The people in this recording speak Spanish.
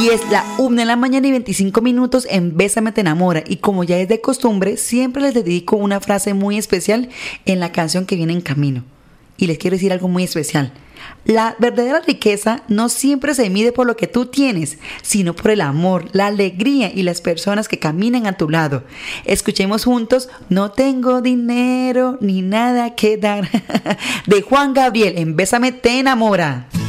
Y es la 1:25 en Bésame te enamora. Y como ya es de costumbre, siempre les dedico una frase muy especial en la canción que viene en camino. Y les quiero decir algo muy especial. La verdadera riqueza no siempre se mide por lo que tú tienes, sino por el amor, la alegría y las personas que caminan a tu lado. Escuchemos juntos No tengo dinero ni nada que dar de Juan Gabriel en Bésame te enamora.